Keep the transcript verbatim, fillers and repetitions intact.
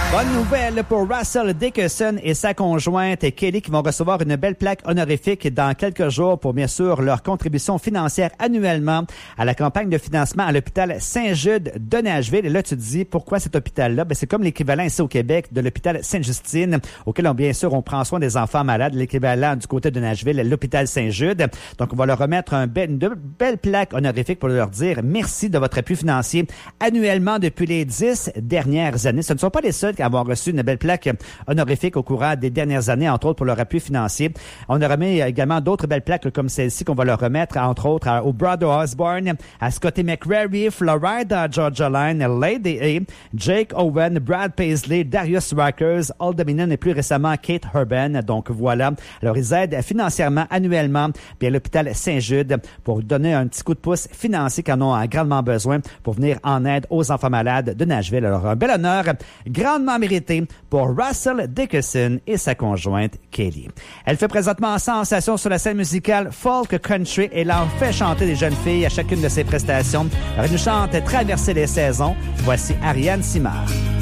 Bonne nouvelle pour Russell Dickerson et sa conjointe Kelly qui vont recevoir une belle plaque honorifique dans quelques jours pour bien sûr leur contribution financière annuellement à la campagne de financement à l'hôpital Saint-Jude de Nashville. Et là, tu te dis, pourquoi cet hôpital-là? Ben, c'est comme l'équivalent ici au Québec de l'hôpital Sainte-Justine, auquel on, bien sûr on prend soin des enfants malades. L'équivalent du côté de Nashville, l'hôpital Saint-Jude. Donc, on va leur remettre un bel, une belle plaque honorifique pour leur dire merci de votre appui financier annuellement depuis les dix dernières années. Ce ne sont pas les seuls à avoir reçu une belle plaque honorifique au courant des dernières années, entre autres pour leur appui financier. On a remis également d'autres belles plaques comme celle-ci qu'on va leur remettre, entre autres, au Brother Osborne, à Scotty McCreary, Florida Georgia Line, Lady A, Jake Owen, Brad Paisley, Darius Ruckers, Old Dominion et plus récemment Kate Urban. Donc voilà. Alors ils aident financièrement annuellement bien l'hôpital Saint-Jude pour donner un petit coup de pouce financier qu'ils en ont grandement besoin pour venir en aide aux enfants malades de Nashville. Alors un bel honneur, grandement mérité pour Russell Dickerson et sa conjointe Kelly. Elle fait présentement sensation sur la scène musicale folk country et l'en fait chanter des jeunes filles à chacune de ses prestations. Elle nous chante Traverser les saisons. Voici Ariane Simard.